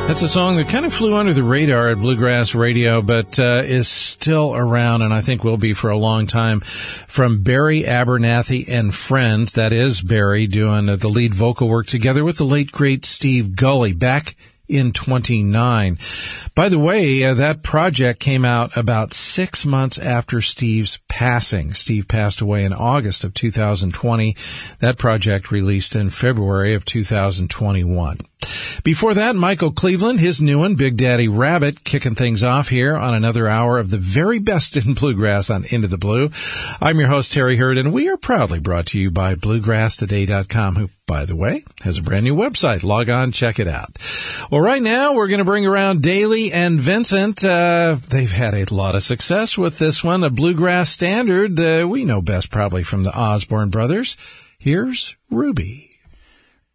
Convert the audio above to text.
That's a song that kind of flew under the radar at Bluegrass Radio, but is still around, and I think will be for a long time, from Barry Abernathy and Friends. That is Barry doing the lead vocal work together with the late, great Steve Gulley back in 29. By the way, that project came out about 6 months after Steve's passing. Steve passed away in August of 2020. That project released in February of 2021. Before that, Michael Cleveland, his new one, Big Daddy Rabbit, kicking things off here on another hour of the very best in bluegrass on Into the Blue. I'm your host, Terry Hurd, and we are proudly brought to you by BluegrassToday.com, who, by the way, has a brand new website. Log on, check it out. Well, right now, we're going to bring around Daly and Vincent. They've had a lot of success with this one, a bluegrass standard. We know best probably from the Osborne Brothers. Here's Ruby.